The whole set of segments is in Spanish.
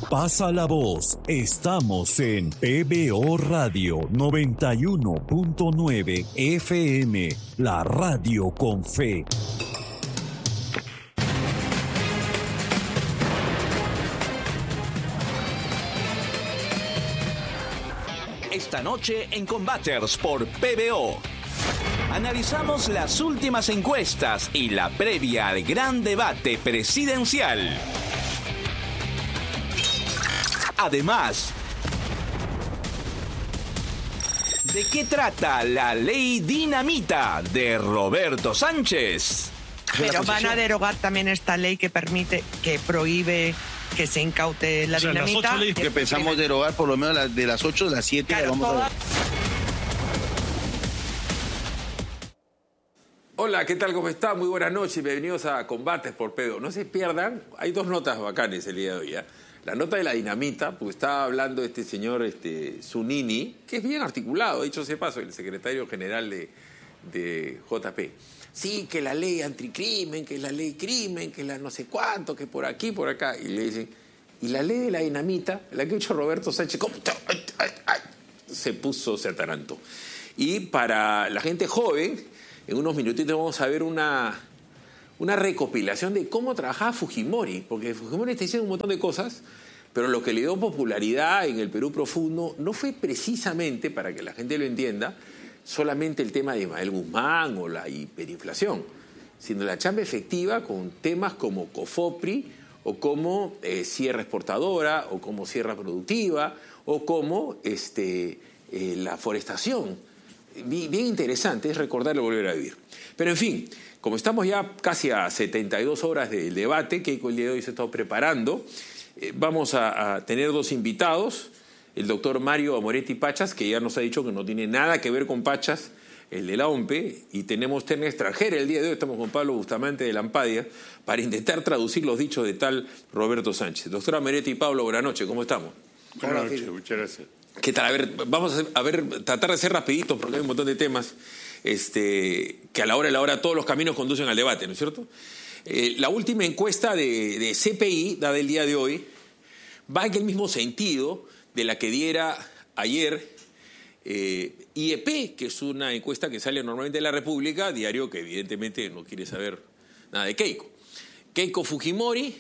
Pasa la voz. Estamos en PBO Radio 91.9 FM, la radio con fe. Esta noche en Combaters por PBO. Analizamos las últimas encuestas y la previa al gran debate presidencial. Además, ¿de qué trata la ley Dinamita de Roberto Sánchez? Pero van a derogar también esta ley que prohíbe que se incaute la dinamita. Las 8 leyes que pensamos derogar, por lo menos de las 8, de las 7, claro, vamos a ver. Hola, ¿qué tal? ¿Cómo está? Muy buenas noches y bienvenidos a Combates por PBO. No se pierdan, hay dos notas bacanes el día de hoy, ¿eh? La nota de la dinamita, porque estaba hablando este señor Zunini, que es bien articulado, dicho sea paso, el secretario general de JP. Sí, que la ley anticrimen, que la ley crimen, que la no sé cuánto, que por aquí, por acá. Y le dicen, y la ley de la dinamita, la que ha hecho Roberto Sánchez, ¿cómo? Se atarantó. Y para la gente joven, en unos minutitos vamos a ver una recopilación de cómo trabajaba Fujimori, porque Fujimori está diciendo un montón de cosas, pero lo que le dio popularidad en el Perú profundo no fue precisamente, para que la gente lo entienda, solamente el tema de Ismael Guzmán o la hiperinflación, sino la chamba efectiva con temas como COFOPRI o como sierra exportadora o como sierra productiva o como la forestación. Bien interesante, es recordarlo y volver a vivir. Pero en fin, como estamos ya casi a 72 horas del debate, que el día de hoy se ha estado preparando, vamos a tener dos invitados. El doctor Mario Amoretti Pachas, que ya nos ha dicho que no tiene nada que ver con Pachas, el de la OMPE, y tenemos terna extranjera el día de hoy. Estamos con Pablo Bustamante de Lampadia para intentar traducir los dichos de tal Roberto Sánchez. Doctor Amoretti y Pablo, buenas noches, ¿cómo estamos? Buenas noches, muchas gracias. ¿Qué tal? A ver, vamos a tratar de ser rapiditos porque hay un montón de temas que a la hora todos los caminos conducen al debate, ¿no es cierto? La última encuesta de CPI, dada el día de hoy, va en el mismo sentido de la que diera ayer IEP, que es una encuesta que sale normalmente de La República, diario que evidentemente no quiere saber nada de Keiko. Keiko Fujimori,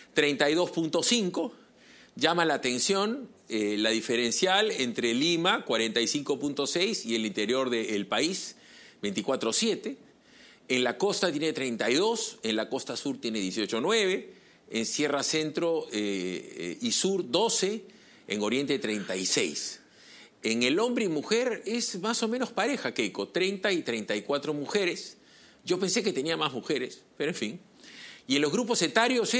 32.5, llama la atención la diferencial entre Lima, 45.6, y el interior del país, 24.7. En la costa tiene 32, en la costa sur tiene 18.9, en Sierra Centro y Sur 12, en Oriente 36. En el hombre y mujer es más o menos pareja, Keiko, 30 y 34 mujeres. Yo pensé que tenía más mujeres, pero en fin. Y en los grupos etarios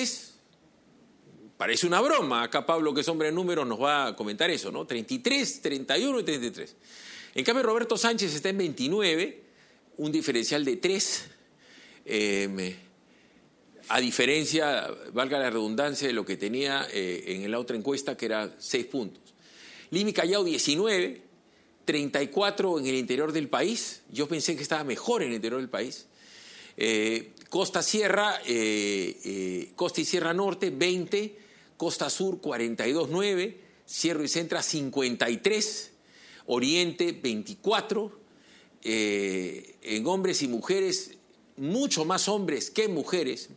parece una broma. Acá Pablo, que es hombre de números, nos va a comentar eso, ¿no? 33, 31 y 33. En cambio, Roberto Sánchez está en 29, un diferencial de 3. A diferencia, valga la redundancia, de lo que tenía en la otra encuesta, que era 6 puntos. Lima y Callao, 19, 34 en el interior del país. Yo pensé que estaba mejor en el interior del país. Costa y Sierra Norte, 20, Costa Sur, 42.9, Sierra y Centra, 53, Oriente, 24. En hombres y mujeres, mucho más hombres que mujeres,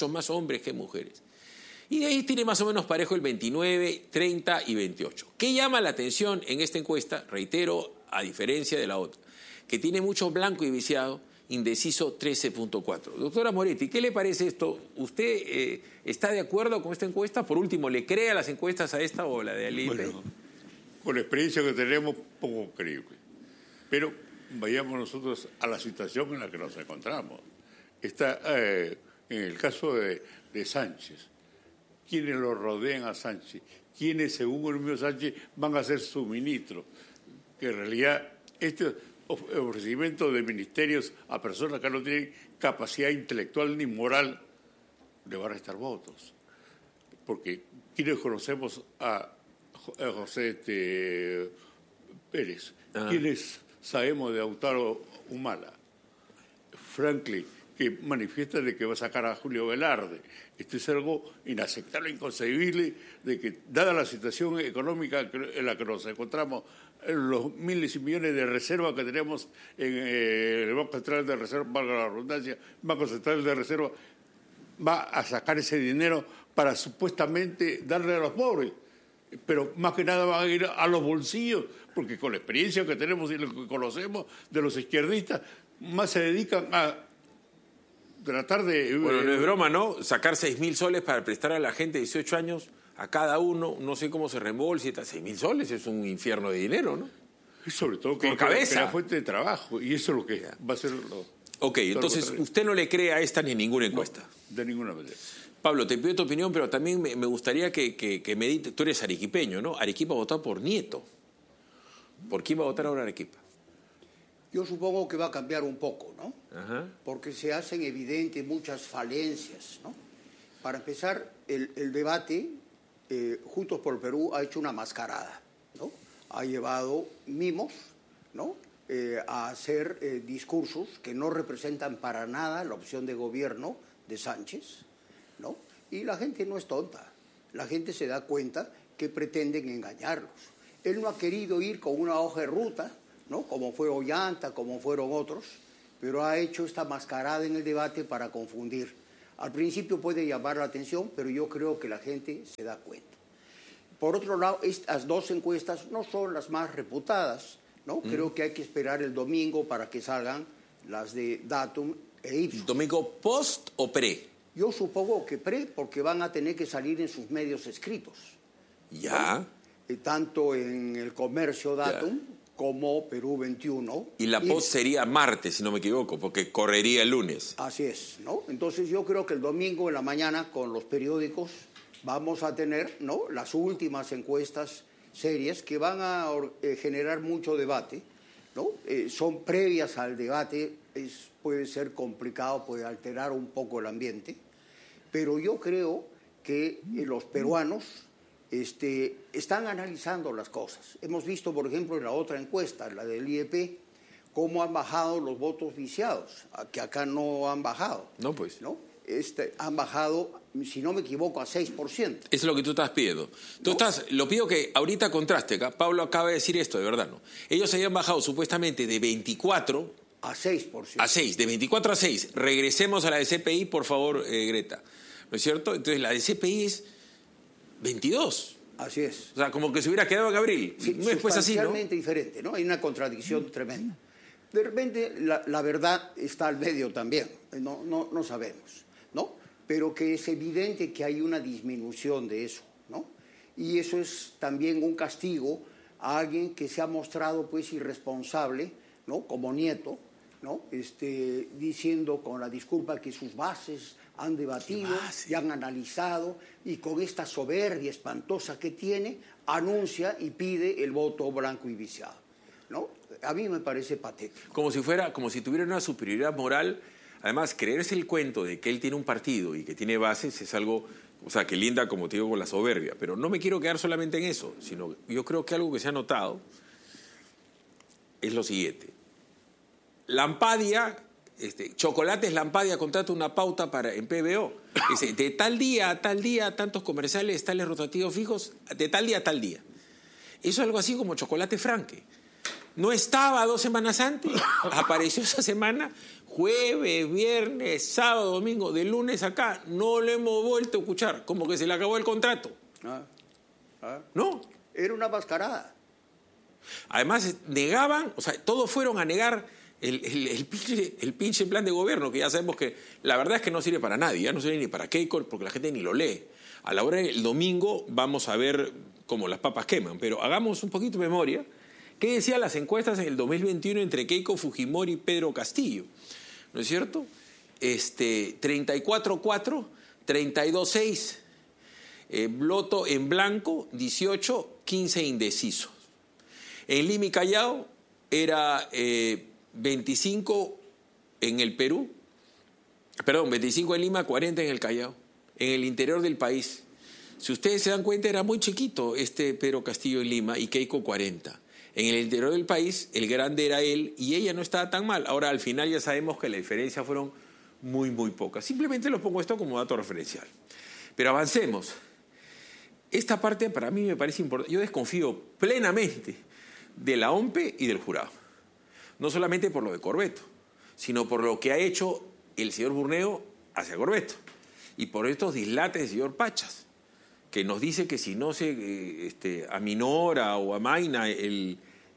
Y de ahí tiene más o menos parejo el 29, 30 y 28. ¿Qué llama la atención en esta encuesta? Reitero, a diferencia de la otra, que tiene mucho blanco y viciado, indeciso 13.4. Doctora Moretti, ¿qué le parece esto? ¿Usted está de acuerdo con esta encuesta? Por último, ¿le cree a las encuestas a esta o la de Alipe? Bueno, con la experiencia que tenemos, poco creíble. Pero vayamos nosotros a la situación en la que nos encontramos. Está en el caso de Sánchez. ¿Quiénes lo rodean a Sánchez? ¿Quiénes, según el mismo Sánchez, van a ser su ministro? Que en realidad este ofrecimiento de ministerios a personas que no tienen capacidad intelectual ni moral le va a restar votos. Porque ¿quiénes conocemos a José Pérez? ¿Quiénes sabemos de Autaro Humala? Franklin. que manifiesta de que va a sacar a Julio Velarde. Esto es algo inaceptable, inconcebible, de que, dada la situación económica en la que nos encontramos, los miles y millones de reservas que tenemos en el Banco Central de Reserva, valga la redundancia, Banco Central de Reserva, va a sacar ese dinero para supuestamente darle a los pobres. Pero más que nada van a ir a los bolsillos, porque con la experiencia que tenemos y lo que conocemos de los izquierdistas, más se dedican a tratar de... Bueno, no es broma, ¿no? Sacar 6.000 soles para prestar a la gente de 18 años, a cada uno, no sé cómo se reembolsa, 6.000 soles es un infierno de dinero, ¿no? Y sobre todo por cabeza. Que la fuente de trabajo, y eso es lo que va a ser Ok, entonces usted no le cree a esta ni ninguna encuesta. No, de ninguna manera. Pablo, te pido tu opinión, pero también me gustaría que me digas, tú eres arequipeño, ¿no? Arequipa votó por Nieto. ¿Por quién va a votar ahora Arequipa? Yo supongo que va a cambiar un poco, ¿no? Ajá. Porque se hacen evidentes muchas falencias, ¿no? Para empezar, el debate, Juntos por el Perú ha hecho una mascarada, ¿no? Ha llevado mimos, ¿no? A hacer discursos que no representan para nada la opción de gobierno de Sánchez, ¿no? Y la gente no es tonta. La gente se da cuenta que pretenden engañarlos. Él no ha querido ir con una hoja de ruta, ¿no? Como fue Ollanta, como fueron otros, pero ha hecho esta mascarada en el debate para confundir. Al principio puede llamar la atención, pero yo creo que la gente se da cuenta. Por otro lado, estas dos encuestas no son las más reputadas, ¿no? Creo que hay que esperar el domingo para que salgan las de Datum e Ipsos. ¿Domingo post o pre? Yo supongo que pre, porque van a tener que salir en sus medios escritos. Ya. ¿No? Tanto en el Comercio Datum como Perú 21. Y la post sería martes, si no me equivoco, porque correría el lunes. Así es, ¿no? Entonces yo creo que el domingo en la mañana con los periódicos vamos a tener, ¿no?, las últimas encuestas serias que van a generar mucho debate, ¿no? Son previas al debate, puede ser complicado, puede alterar un poco el ambiente, pero yo creo que los peruanos están analizando las cosas. Hemos visto, por ejemplo, en la otra encuesta, la del IEP, cómo han bajado los votos viciados, que acá no han bajado. No, pues. ¿No? Han bajado, si no me equivoco, a 6%. Eso es lo que tú estás pidiendo. Lo pido que ahorita contraste. Pablo acaba de decir esto, de verdad, ¿no? Ellos habían bajado supuestamente de 24 a 6%. A 6, de 24 a 6. Regresemos a la de CPI, por favor, Greta. ¿No es cierto? Entonces, la de CPI es 22. Así es. O sea, como que se hubiera quedado en abril. Sí, no es pues así, ¿no? Sustancialmente diferente, ¿no? Hay una contradicción tremenda. De repente, la verdad está al medio también. No sabemos, ¿no? Pero que es evidente que hay una disminución de eso, ¿no? Y eso es también un castigo a alguien que se ha mostrado, pues, irresponsable, ¿no? Como Nieto, ¿no? Diciendo con la disculpa que sus bases han debatido y han analizado, y con esta soberbia espantosa que tiene, anuncia y pide el voto blanco y viciado, ¿no? A mí me parece patético. Como si tuviera una superioridad moral. Además, creerse el cuento de que él tiene un partido y que tiene bases es algo, o sea, que linda, como te digo, con la soberbia. Pero no me quiero quedar solamente en eso, sino yo creo que algo que se ha notado es lo siguiente. Lampadia, Chocolates Lampadia contrata una pauta en PBO. Dice, de tal día a tal día, tantos comerciales, tales rotativos fijos, de tal día a tal día. Eso es algo así como Chocolate Franque. No estaba 2 semanas antes, apareció esa semana, jueves, viernes, sábado, domingo, de lunes acá, no lo hemos vuelto a escuchar, como que se le acabó el contrato. ¿No? Era una mascarada. Además, negaban, o sea, todos fueron a negar el pinche plan de gobierno, que ya sabemos que la verdad es que no sirve para nadie, ya no sirve ni para Keiko, porque la gente ni lo lee. A la hora del domingo vamos a ver cómo las papas queman, pero hagamos un poquito de memoria. ¿Qué decían las encuestas en el 2021 entre Keiko Fujimori y Pedro Castillo? ¿No es cierto? 34-4, 32-6. Voto en blanco, 18, 15 indecisos. En Lima y Callao era 25 en el Perú, 25 en Lima, 40 en el Callao. En el interior del país, si ustedes se dan cuenta, era muy chiquito Pedro Castillo en Lima y Keiko 40. En el interior del país, el grande era él y ella no estaba tan mal. Ahora, al final ya sabemos que la diferencia fueron muy pocas. Simplemente lo pongo esto como dato referencial. Pero avancemos. Esta parte para mí me parece importante. Yo desconfío plenamente de la OMPE y del jurado. No solamente por lo de Corbeto, sino por lo que ha hecho el señor Burneo hacia Corbeto. Y por estos dislates del señor Pachas, que nos dice que si no se aminora o amaina el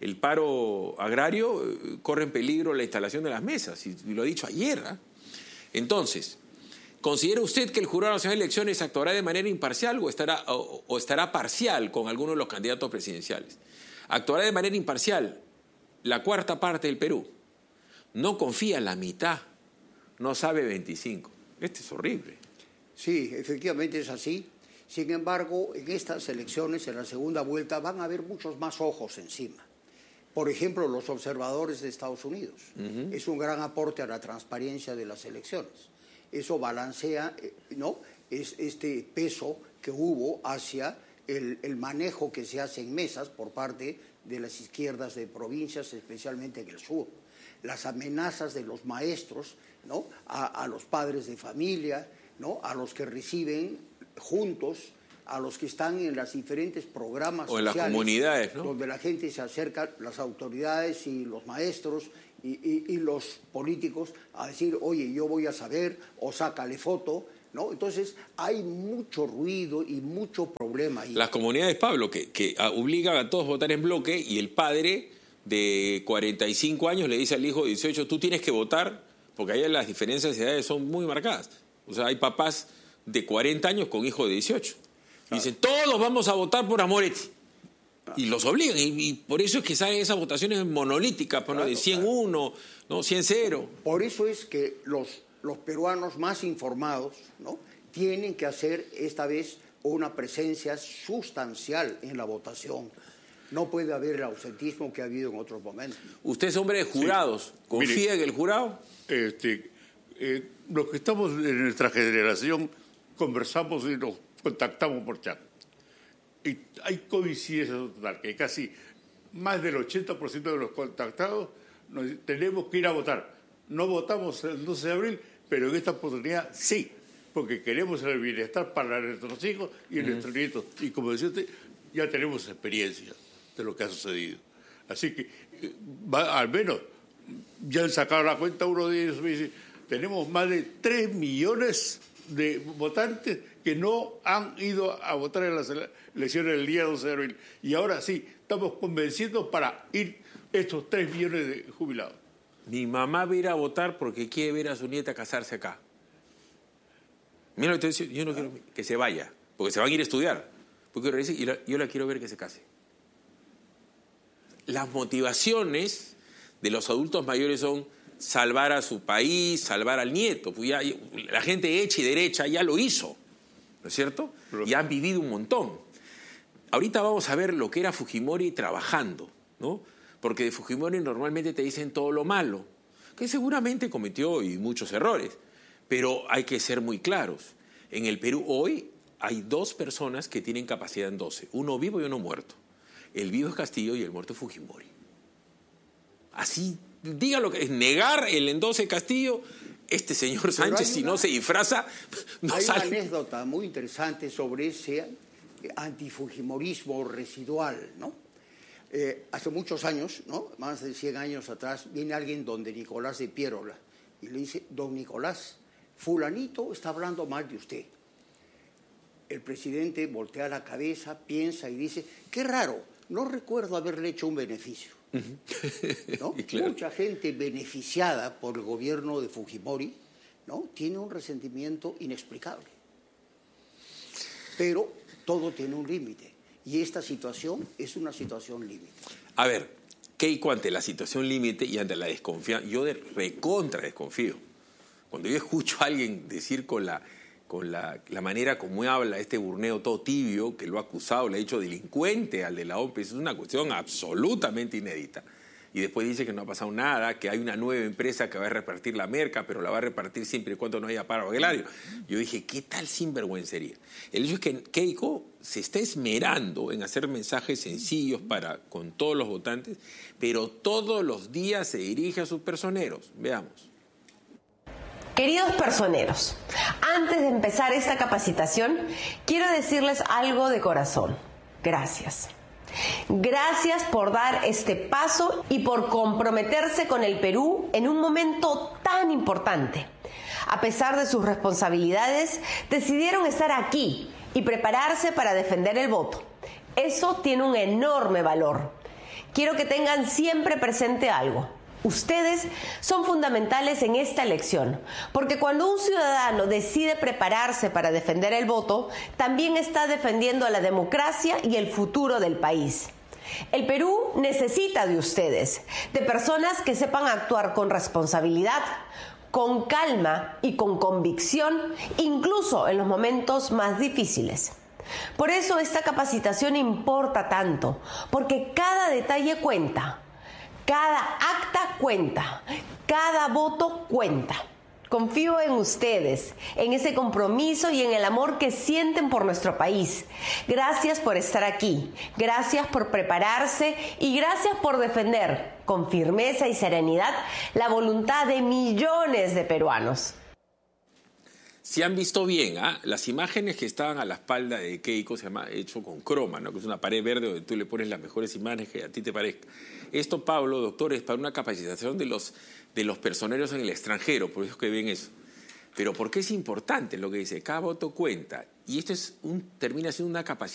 paro agrario, corre en peligro la instalación de las mesas. Y lo ha dicho ayer. Entonces, ¿considera usted que el Jurado Nacional de Elecciones actuará de manera imparcial o estará parcial con alguno de los candidatos presidenciales? Actuará de manera imparcial la cuarta parte del Perú. No confía en la mitad, no sabe 25. Este es horrible. Sí, efectivamente es así. Sin embargo, en estas elecciones, en la segunda vuelta, van a haber muchos más ojos encima. Por ejemplo, los observadores de Estados Unidos. Es un gran aporte a la transparencia de las elecciones. Eso balancea, ¿no?, es este peso que hubo hacia el manejo que se hace en mesas por parte de las izquierdas de provincias, especialmente en el sur. Las amenazas de los maestros, ¿no?, a los padres de familia, ¿no?, a los que reciben juntos, a los que están en los diferentes programas o en sociales, las comunidades, ¿no?, donde la gente se acerca, las autoridades y los maestros y los políticos, a decir, oye, yo voy a saber, o sácale foto, ¿no? Entonces hay mucho ruido y mucho problema ahí. Las comunidades, Pablo, que obligan a todos a votar en bloque, y el padre de 45 años le dice al hijo de 18, tú tienes que votar, porque allá las diferencias de edades son muy marcadas. O sea, hay papás de 40 años con hijos de 18. Y dicen, todos vamos a votar por Amoretti. Y los obligan. Y por eso es que salen esas votaciones monolíticas, claro, de 100-1, ¿no? 100-0. Por eso es que los peruanos más informados, ¿no?, tienen que hacer esta vez una presencia sustancial en la votación. No puede haber el ausentismo que ha habido en otros momentos. Usted es hombre de jurados. Sí. ¿Confía en el jurado? Los que estamos en nuestra generación conversamos y nos contactamos por chat. Y hay coincidencia total, que casi más del 80% de los contactados tenemos que ir a votar. No votamos el 12 de abril, pero en esta oportunidad sí, porque queremos el bienestar para nuestros hijos y nuestros nietos. Y como decía usted, ya tenemos experiencia de lo que ha sucedido. Así que, al menos, ya han sacado la cuenta, uno de ellos me dice, tenemos más de 3 millones de votantes que no han ido a votar en las elecciones del día 12 de abril. Y ahora sí, estamos convenciendo para ir estos 3 millones de jubilados. Mi mamá va a ir a votar porque quiere ver a su nieta casarse acá. Mira lo que te digo, yo no quiero que se vaya, porque se van a ir a estudiar. Porque yo la quiero ver que se case. Las motivaciones de los adultos mayores son salvar a su país, salvar al nieto. Pues ya, la gente hecha y derecha ya lo hizo, ¿no es cierto? Y han vivido un montón. Ahorita vamos a ver lo que era Fujimori trabajando, ¿no? Porque de Fujimori normalmente te dicen todo lo malo, que seguramente cometió y muchos errores, pero hay que ser muy claros. En el Perú hoy hay 2 personas que tienen capacidad en 12, uno vivo y uno muerto. El vivo es Castillo y el muerto es Fujimori. Así, diga lo que es, negar el en 12 Castillo, este señor Sánchez, si no se disfraza, no sale. Hay una anécdota muy interesante sobre ese antifujimorismo residual, ¿no? Hace muchos años, ¿no?, más de 100 años atrás, viene alguien donde Nicolás de Piérola y le dice, don Nicolás, fulanito está hablando mal de usted. El presidente voltea la cabeza, piensa y dice, qué raro, no recuerdo haberle hecho un beneficio. ¿No? Claro. Mucha gente beneficiada por el gobierno de Fujimori, ¿no?, tiene un resentimiento inexplicable. Pero todo tiene un límite. Y esta situación es una situación límite. A ver, Keiko, ante la situación límite y ante la desconfianza, yo recontra desconfío. Cuando yo escucho a alguien decir con la manera como habla este Burneo todo tibio, que lo ha acusado, le ha dicho delincuente al de la OMPE, es una cuestión absolutamente inédita. Y después dice que no ha pasado nada, que hay una nueva empresa que va a repartir la merca, pero la va a repartir siempre y cuando no haya paro agrario. Yo dije, ¿qué tal sinvergüencería? El hecho es que Keiko se está esmerando en hacer mensajes sencillos con todos los votantes, pero todos los días se dirige a sus personeros. Veamos. Queridos personeros, antes de empezar esta capacitación, quiero decirles algo de corazón. Gracias. Gracias por dar este paso y por comprometerse con el Perú en un momento tan importante. A pesar de sus responsabilidades, decidieron estar aquí y prepararse para defender el voto. Eso tiene un enorme valor. Quiero que tengan siempre presente algo. Ustedes son fundamentales en esta elección, porque cuando un ciudadano decide prepararse para defender el voto, también está defendiendo a la democracia y el futuro del país. El Perú necesita de ustedes, de personas que sepan actuar con responsabilidad, con calma y con convicción, incluso en los momentos más difíciles. Por eso esta capacitación importa tanto, porque cada detalle cuenta. Cada acta cuenta, cada voto cuenta. Confío en ustedes, en ese compromiso y en el amor que sienten por nuestro país. Gracias por estar aquí, gracias por prepararse y gracias por defender con firmeza y serenidad la voluntad de millones de peruanos. Si han visto bien, las imágenes que estaban a la espalda de Keiko se llama hecho con croma, ¿no? Que es una pared verde donde tú le pones las mejores imágenes que a ti te parezca. Esto, Pablo, doctor, es para una capacitación de los personeros en el extranjero, por eso que ven eso. Pero ¿por qué es importante lo que dice? Cada voto cuenta. Y esto termina siendo una capacitación